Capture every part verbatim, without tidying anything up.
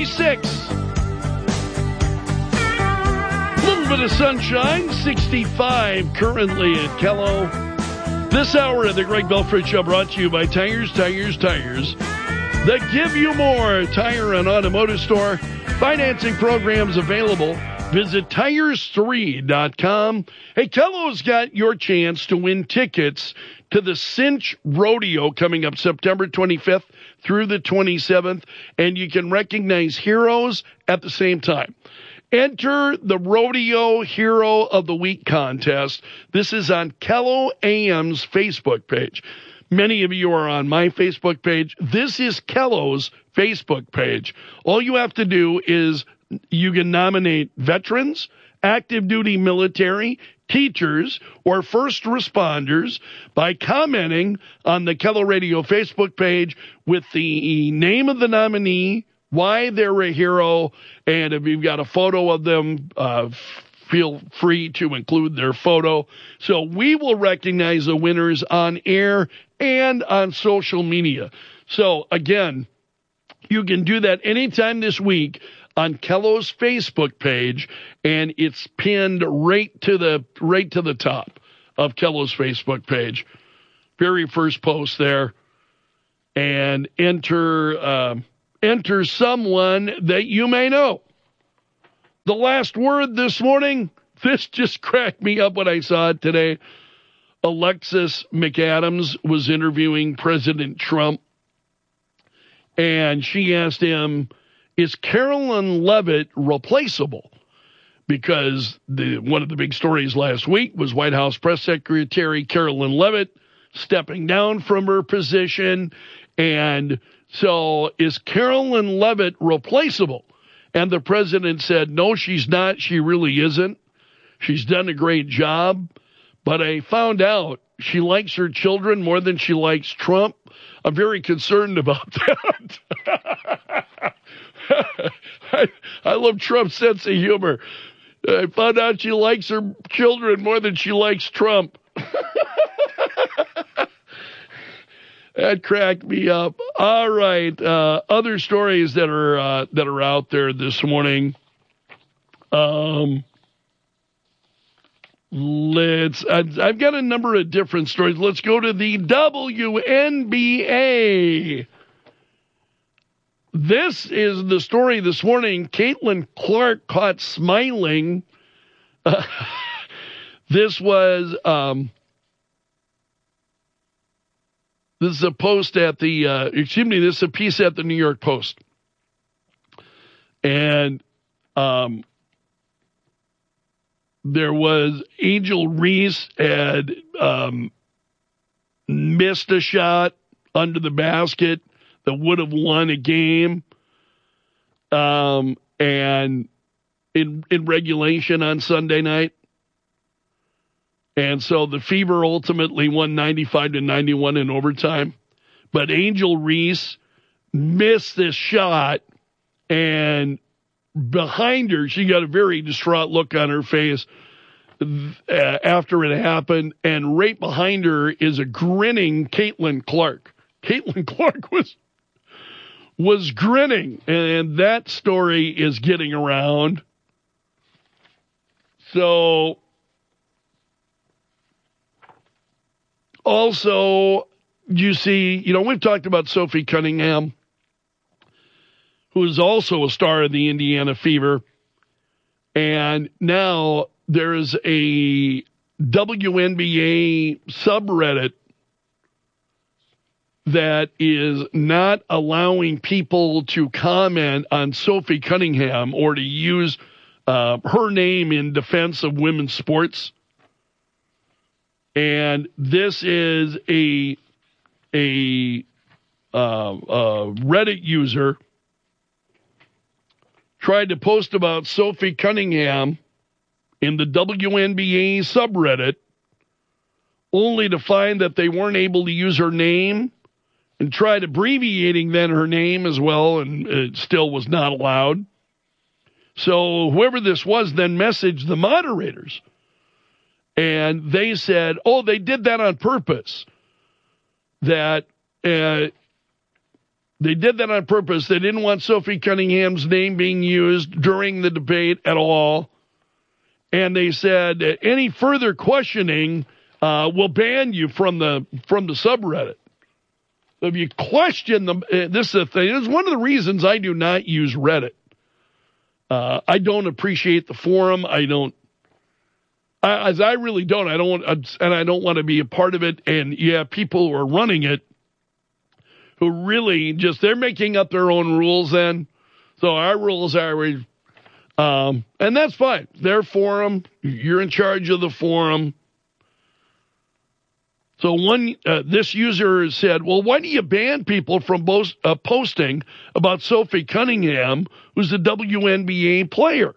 fifty-six. A little bit of sunshine, sixty-five currently at Kello. This hour of the Greg Belford Show brought to you by Tires, Tires, Tires. That give you more. Tire and Automotive Store. Financing programs available. Visit tires three dot com. Hey, Kello's got your chance to win tickets to the Cinch Rodeo coming up September twenty-fifth through the twenty-seventh, and you can recognize heroes at the same time. Enter the Rodeo Hero of the Week contest. This is on Kello A M's Facebook page. Many of you are on my Facebook page. This is Kello's Facebook page. All you have to do is you can nominate veterans, active duty military, teachers, or first responders by commenting on the Kello Radio Facebook page with the name of the nominee, why they're a hero, and if you've got a photo of them, uh, feel free to include their photo. So we will recognize the winners on air and on social media. So again, you can do that anytime this week on Kello's Facebook page, and it's pinned right to the right to the top of Kello's Facebook page. Very first post there, and enter uh, enter someone that you may know. The last word this morning, this just cracked me up when I saw it today. Alexis McAdams was interviewing President Trump, and she asked him, is Carolyn Levitt replaceable? Because the one of the big stories last week was White House Press Secretary Carolyn Levitt stepping down from her position. And so is Carolyn Levitt replaceable? And the president said, no, she's not. She really isn't. She's done a great job. But I found out she likes her children more than she likes Trump. I'm very concerned about that. I, I love Trump's sense of humor. I found out she likes her children more than she likes Trump. That cracked me up. All right, uh, other stories that are uh, that are out there this morning. Um, let's. I've, I've got a number of different stories. Let's go to the W N B A. This is the story this morning. Caitlin Clark caught smiling. Uh, this was, um, this is a post at the, uh, excuse me, this is a piece at the New York Post. And um, there was Angel Reese had um, missed a shot under the basket that would have won a game, um, and in in regulation on Sunday night. And so the Fever ultimately won ninety-five to ninety-one in overtime. But Angel Reese missed this shot, and behind her, she got a very distraught look on her face uh, after it happened. And right behind her is a grinning Caitlin Clark. Caitlin Clark was was grinning, and that story is getting around. So, also, you see, you know, we've talked about Sophie Cunningham, who is also a star of the Indiana Fever, and now there's a W N B A subreddit that is not allowing people to comment on Sophie Cunningham or to use uh, her name in defense of women's sports. And this is a a, uh, a Reddit user tried to post about Sophie Cunningham in the W N B A subreddit, only to find that they weren't able to use her name, and tried abbreviating then her name as well, and it still was not allowed. So whoever this was then messaged the moderators, and they said, oh, they did that on purpose, that uh, They did that on purpose. They didn't want Sophie Cunningham's name being used during the debate at all. And they said any further questioning uh, will ban you from the from the subreddit. So if you question them, uh, this is the thing. This is one of the reasons I do not use Reddit. Uh, I don't appreciate the forum. I don't. I, as I really don't. I don't want, and I don't want to be a part of it. And yeah, people who are running it, who really just, they're making up their own rules then. So our rules are, um, and that's fine. Their forum, you're in charge of the forum. So one, uh, this user said, well, why do you ban people from both, uh, posting about Sophie Cunningham, who's a W N B A player?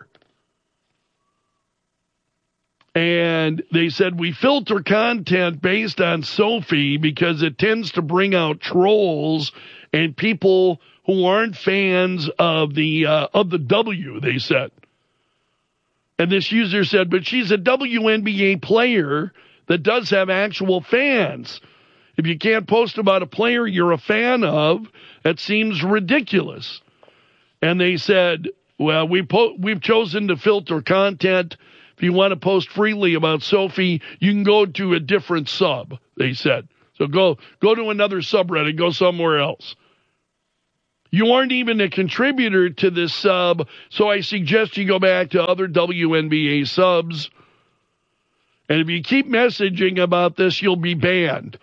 And they said, we filter content based on Sophie because it tends to bring out trolls and people who aren't fans of the uh, of the W, they said. And this user said, but she's a W N B A player that does have actual fans. If you can't post about a player you're a fan of, that seems ridiculous. And they said, well, we po- we've chosen to filter content. If you want to post freely about Sophie, you can go to a different sub, they said. So go go to another subreddit, go somewhere else. You aren't even a contributor to this sub, so I suggest you go back to other W N B A subs. And if you keep messaging about this, you'll be banned.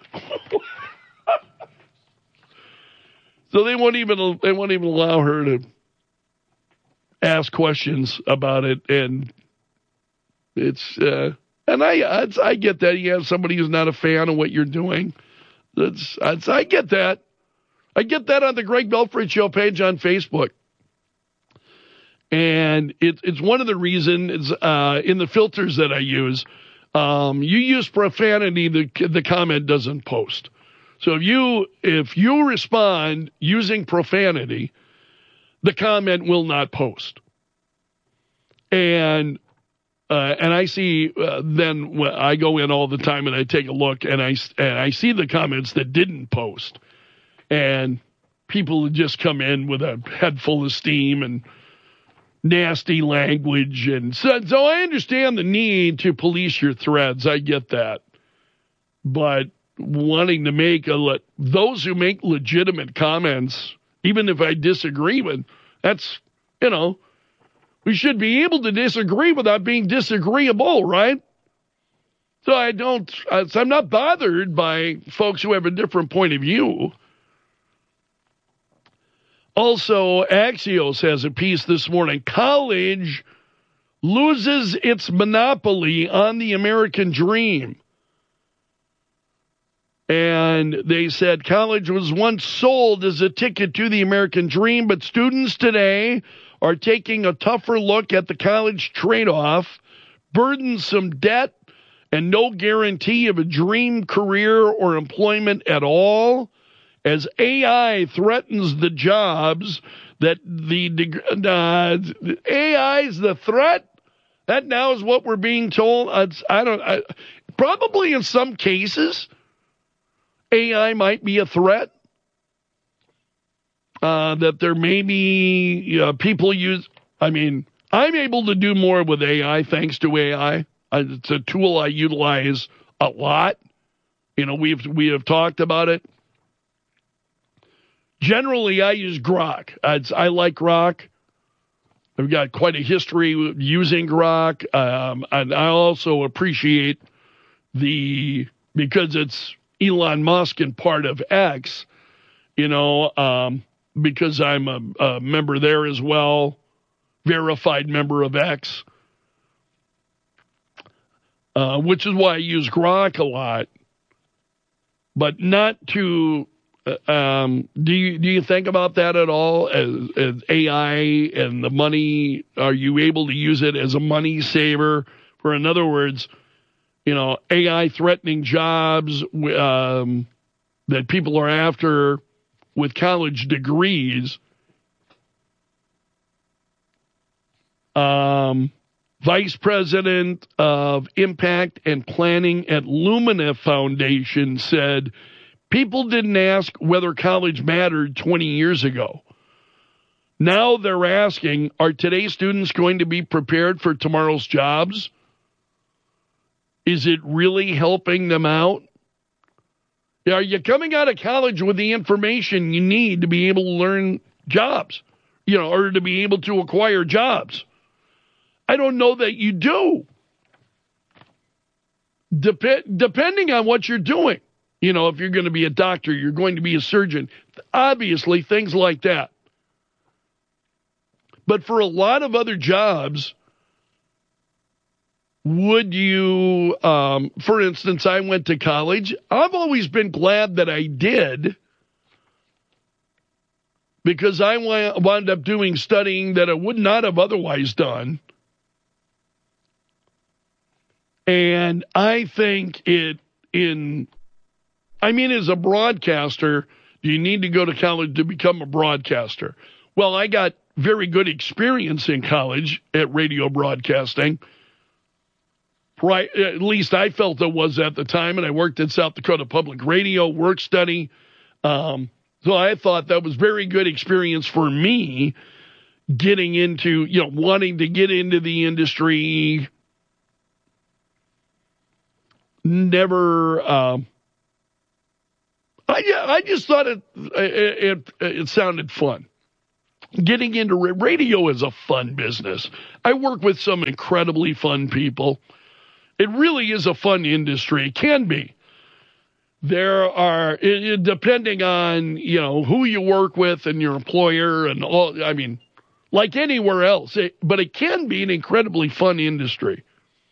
So they won't even they won't even allow her to ask questions about it. And it's uh, and I, I I get that you have somebody who's not a fan of what you're doing. That's, that's I get that. I get that on the Greg Belfrage Show page on Facebook. And it, it's one of the reasons uh, in the filters that I use. Um, you use profanity, the the comment doesn't post. So if you if you respond using profanity, the comment will not post. And uh, and I see uh, then when I go in all the time and I take a look and I and I see the comments that didn't post, and people just come in with a head full of steam and nasty language. And so, so I understand the need to police your threads. I get that. But wanting to make a le- those who make legitimate comments, even if I disagree with, that's, you know, we should be able to disagree without being disagreeable, right? So I don't, so I'm not bothered by folks who have a different point of view. Also, Axios has a piece this morning. College loses its monopoly on the American dream. And they said college was once sold as a ticket to the American dream, but students today are taking a tougher look at the college trade-off, burdensome debt, and no guarantee of a dream career or employment at all, as A I threatens the jobs that the uh, A I is the threat. That now is what we're being told. It's, I don't. I, probably in some cases, A I might be a threat. Uh, that there may be uh, people use. I mean, I'm able to do more with A I thanks to A I. I, it's a tool I utilize a lot. You know, we've we have talked about it. Generally, I use Grok. I, I like Grok. I've got quite a history using Grok. Um, and I also appreciate the, because it's Elon Musk and part of X, you know, um, because I'm a, a member there as well, verified member of X, uh, which is why I use Grok a lot, but not to... Um, do you do you think about that at all as, as A I and the money? Are you able to use it as a money saver? For in other words, you know, A I threatening jobs um, that people are after with college degrees. Um, Vice President of Impact and Planning at Lumina Foundation said, People didn't ask whether college mattered twenty years ago. Now they're asking, are today's students going to be prepared for tomorrow's jobs? Is it really helping them out? Are you coming out of college with the information you need to be able to learn jobs, you know, or to be able to acquire jobs? I don't know that you do. Dep- depending on what you're doing. You know, if you're going to be a doctor, you're going to be a surgeon. Obviously, things like that. But for a lot of other jobs, would you, um, for instance, I went to college. I've always been glad that I did because I wound up doing studying that I would not have otherwise done. And I think it in, I mean, as a broadcaster, do you need to go to college to become a broadcaster? Well, I got very good experience in college at radio broadcasting. Right, at least I felt it was at the time, and I worked at South Dakota Public Radio, work study. Um, so I thought that was very good experience for me getting into, you know, wanting to get into the industry. Never, um, I, I just thought it, it, it, it sounded fun. Getting into radio is a fun business. I work with some incredibly fun people. It really is a fun industry. It can be. There are, it, it, depending on, you know, who you work with and your employer and all, I mean, like anywhere else. It, but it can be an incredibly fun industry.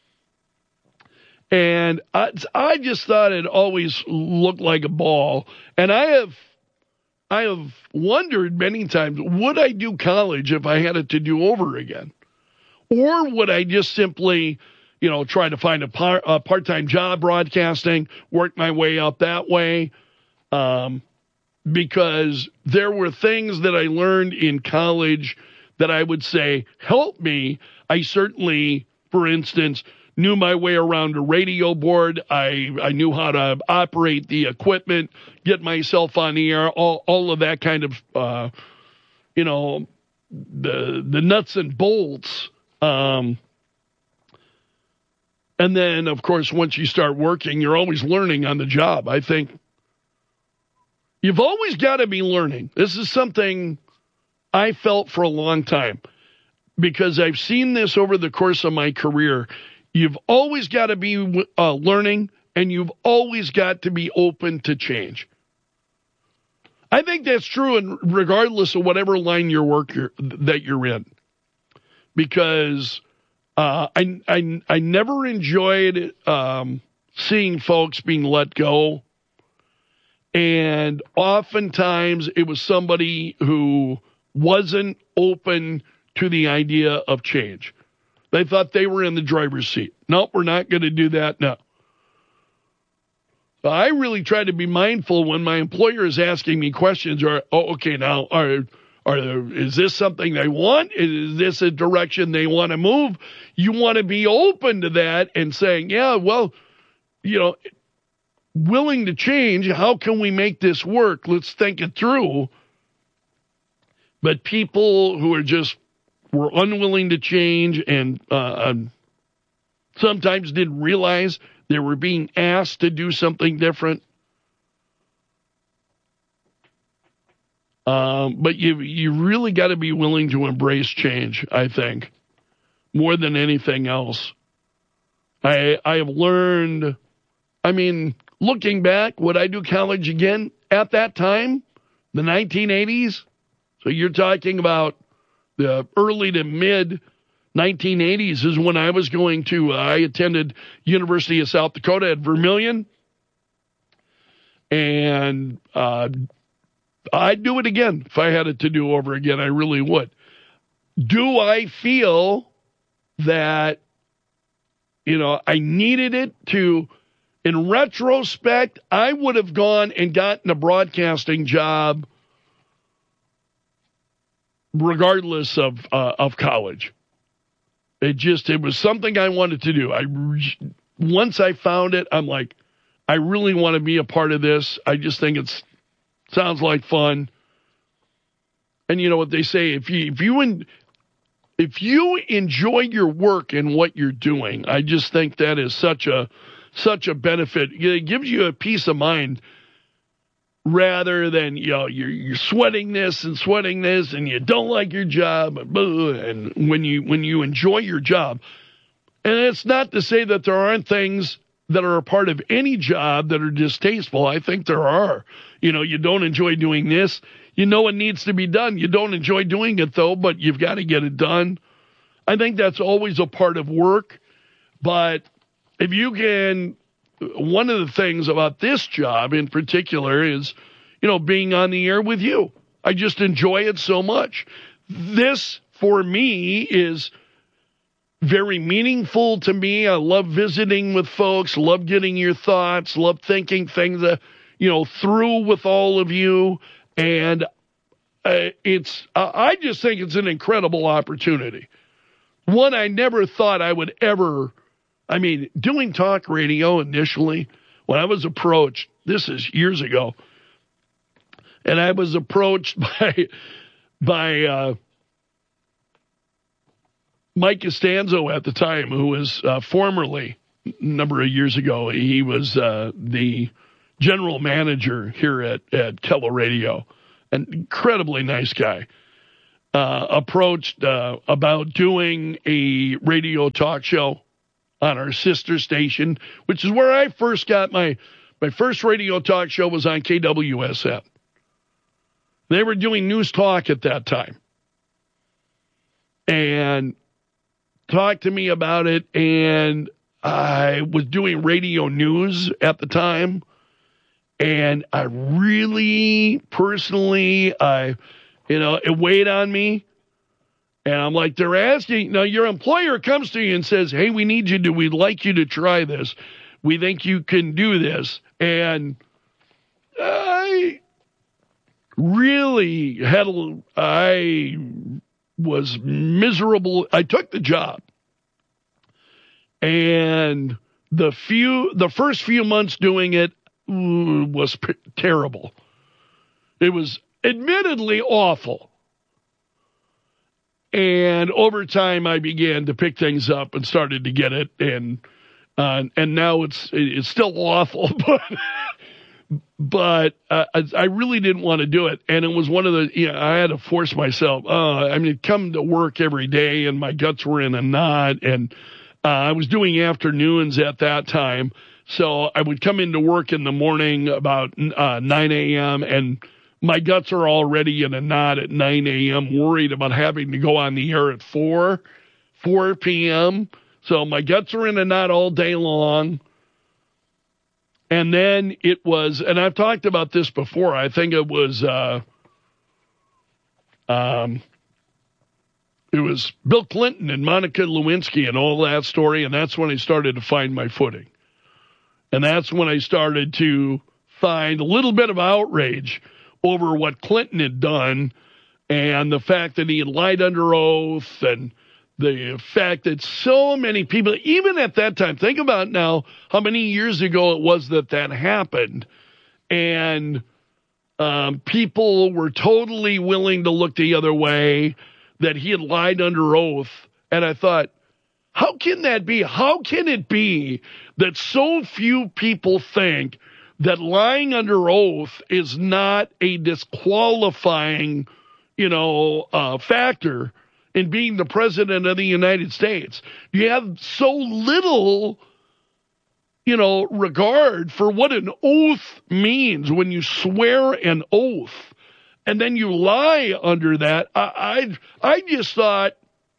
And I, I just thought it always looked like a ball. And I have, I have wondered many times, would I do college if I had it to do over again? Or would I just simply, you know, try to find a, par, a part-time job broadcasting, work my way up that way? Um, because there were things that I learned in college that I would say helped me. I certainly, for instance, knew my way around a radio board. I, I knew how to operate the equipment, get myself on the air, all, all of that kind of, uh, you know, the, the nuts and bolts. Um, and then, of course, once you start working, you're always learning on the job. I think you've always got to be learning. This is something I felt for a long time because I've seen this over the course of my career. You've always got to be uh, learning, and you've always got to be open to change. I think that's true, in, regardless of whatever line your work you're, that you're in, because uh, I, I I never enjoyed um, seeing folks being let go, and oftentimes it was somebody who wasn't open to the idea of change. They thought they were in the driver's seat. Nope, we're not going to do that. No. I really try to be mindful when my employer is asking me questions. Or, oh, okay, now, are, are there, is this something they want? Is this a direction they want to move? You want to be open to that and saying, yeah, well, you know, willing to change. How can we make this work? Let's think it through. But people who are just were unwilling to change and uh, um, sometimes didn't realize they were being asked to do something different. Um, but you you really got to be willing to embrace change, I think, more than anything else. I I have learned, I mean, looking back, would I do college again at that time, the nineteen eighties? So you're talking about the early to mid nineteen eighties is when I was going to, uh, I attended University of South Dakota at Vermilion. And uh, I'd do it again if I had it to do over again. I really would. Do I feel that, you know, I needed it to, in retrospect, I would have gone and gotten a broadcasting job regardless of uh, of college. It just, it was something I wanted to do. I once I found it, I'm like, I really want to be a part of this. I just think it's sounds like fun. And you know what they say, if you if you in, if you enjoy your work and what you're doing, I just think that is such a such a benefit. It gives you a peace of mind rather than, you know, you're you're sweating this and sweating this and you don't like your job and blah, and when you when you enjoy your job. And it's not to say that there aren't things that are a part of any job that are distasteful. I think there are. You know, you don't enjoy doing this. You know it needs to be done. You don't enjoy doing it, though, but you've got to get it done. I think that's always a part of work. But if you can, one of the things about this job in particular is, you know, being on the air with you. I just enjoy it so much. This, for me, is very meaningful to me. I love visiting with folks, love getting your thoughts, love thinking things, uh, you know, through with all of you. And uh, it's, uh, I just think it's an incredible opportunity. One I never thought I would ever, I mean, doing talk radio initially, when I was approached, this is years ago, and I was approached by, by uh, Mike Costanzo at the time, who was uh, formerly, a number of years ago, he was uh, the general manager here at, at Kello Radio, an incredibly nice guy, uh, approached uh, about doing a radio talk show on our sister station, which is where I first got my, my first radio talk show was on K W S M. They were doing news talk at that time. And talked to me about it, and I was doing radio news at the time. And I really, personally, I, you know, it weighed on me. And I'm like, they're asking, now your employer comes to you and says, hey, we need you to, we'd like you to try this. We think you can do this. And I really had, a, I was miserable. I took the job. And the few, the first few months doing it, was p- terrible. It was admittedly awful. And over time, I began to pick things up and started to get it. And uh, and now it's it's still awful, but but uh, I really didn't want to do it. And it was one of the, you know, I had to force myself. Uh, I mean, come to work every day, and my guts were in a knot. And uh, I was doing afternoons at that time. So I would come into work in the morning about uh, nine a.m. and my guts are already in a knot at nine a.m., worried about having to go on the air at four p.m. So my guts are in a knot all day long. And then it was, and I've talked about this before, I think it was, uh, um, it was Bill Clinton and Monica Lewinsky and all that story, and that's when I started to find my footing. And that's when I started to find a little bit of outrage over what Clinton had done and the fact that he had lied under oath and the fact that so many people, even at that time, think about now how many years ago it was that that happened. And um, people were totally willing to look the other way, that he had lied under oath. And I thought, how can that be? How can it be that so few people think that lying under oath is not a disqualifying, you know, uh, factor in being the president of the United States? You have so little, you know, regard for what an oath means when you swear an oath and then you lie under that. I, I, I just thought,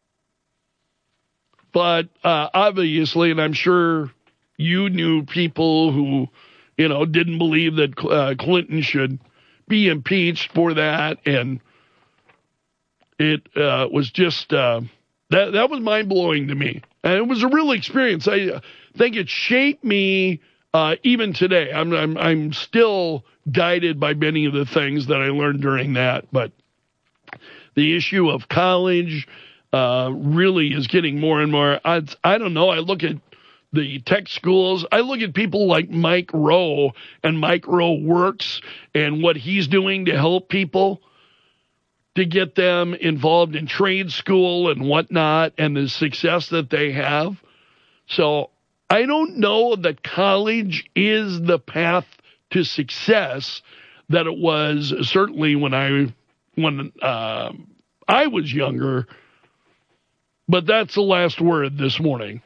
but uh, obviously, and I'm sure you knew people who, you know, didn't believe that uh, Clinton should be impeached for that. And it uh, was just, uh, that, that was mind-blowing to me. And it was a real experience. I think it shaped me uh, even today. I'm, I'm, I'm still guided by many of the things that I learned during that. But the issue of college uh, really is getting more and more. I, I don't know. I look at the tech schools. I look at people like Mike Rowe and Mike Rowe Works and what he's doing to help people to get them involved in trade school and whatnot and the success that they have. So I don't know that college is the path to success that it was certainly when I when uh, I was younger. But that's the last word this morning.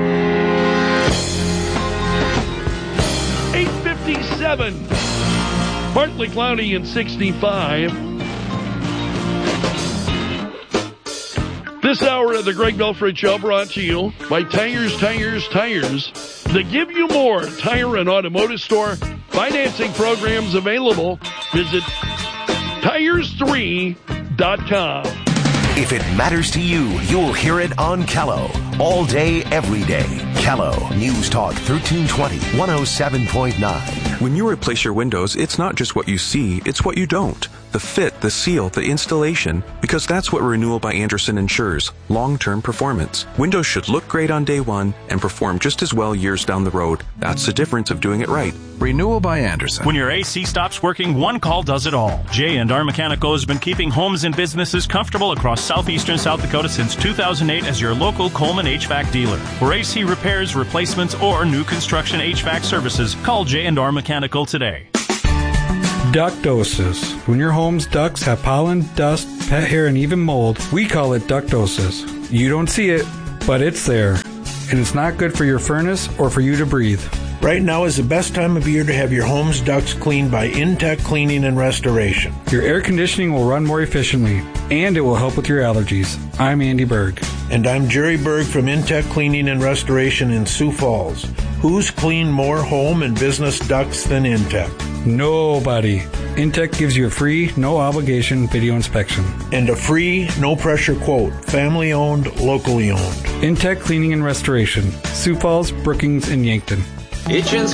eight fifty-seven, partly cloudy and sixty-five. This hour of the Greg Belfrage Show brought to you by Tires, Tires, Tires. They give you more. Tire and automotive store. Financing programs available. Visit tires three dot com. If it matters to you, you'll hear it on Kello. All day, every day. Kello. News Talk thirteen twenty, one oh seven point nine. When you replace your windows, it's not just what you see, it's what you don't. The fit, the seal, the installation, because that's what Renewal by Andersen ensures, long-term performance. Windows should look great on day one and perform just as well years down the road. That's the difference of doing it right. Renewal by Andersen. When your A C stops working, one call does it all. J and R Mechanical has been keeping homes and businesses comfortable across southeastern South Dakota since two thousand eight as your local Coleman H V A C dealer. For A C repairs, replacements, or new construction H V A C services, call J and R Mechanical today. Ductosis. When your home's ducts have pollen, dust, pet hair, and even mold, we call it ductosis. You don't see it, but it's there. And it's not good for your furnace or for you to breathe. Right now is the best time of year to have your home's ducts cleaned by Intech Cleaning and Restoration. Your air conditioning will run more efficiently, and it will help with your allergies. I'm Andy Berg. And I'm Jerry Berg from Intech Cleaning and Restoration in Sioux Falls. Who's cleaned more home and business ducts than Intech? Nobody. Intech gives you a free, no-obligation video inspection. And a free, no-pressure quote. Family-owned, locally owned. Intech Cleaning and Restoration. Sioux Falls, Brookings, and Yankton. H N